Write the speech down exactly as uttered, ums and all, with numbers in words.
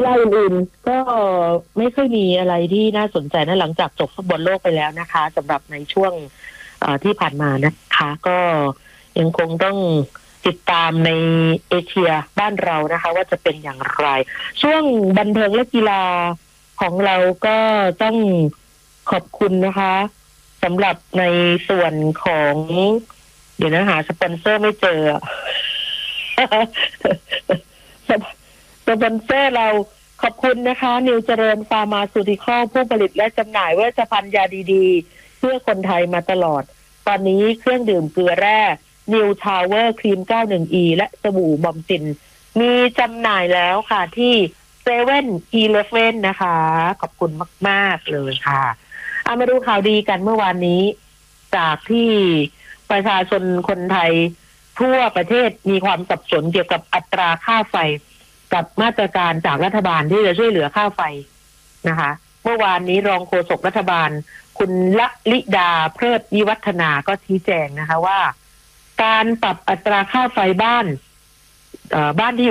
รายอื่นๆก็ไม่ค่อยมีอะไรที่น่าสนใจนะหลังจากจบฟุตบอลโลกไปแล้วนะคะสำหรับในช่วงที่ผ่านมานะคะก็ยังคงต้องติดตามในเอเชียบ้านเรานะคะว่าจะเป็นอย่างไรช่วงบันเทิงและกีฬาของเราก็ต้องขอบคุณนะคะสำหรับในส่วนของเดี๋ยวนะหาสปอนเซอร์ไม่เจอ สปอนเซอร์เราขอบคุณนะคะนิวเจริญฟาร์มาซูติคอลผู้ผลิตและจำหน่ายเวชภัณฑ์ยาดีๆเพื่อคนไทยมาตลอดตอนนี้เครื่องดื่มเกลือแร่นิวทาวเวอร์ครีม เก้าสิบเอ็ด อี และสบู่บอมสินมีจำหน่ายแล้วค่ะที่เซเว่นอีเลฟเว่นนะคะขอบคุณมากๆเลยค่ะเอามาดูข่าวดีกันเมื่อวานนี้จากที่ประชาชนคนไทยทั่วประเทศมีความสับสนเกี่ยวกับอัตราค่าไฟกับมาตรการจากรัฐบาลที่จะช่วยเหลือค่าไฟนะคะเมื่อวานนี้รองโฆษกรัฐบาลคุณละลิดาเพลิดวิวัฒนาก็ชี้แจงนะคะว่าการปรับอัตราค่าไฟบ้านเอ่อบ้านที่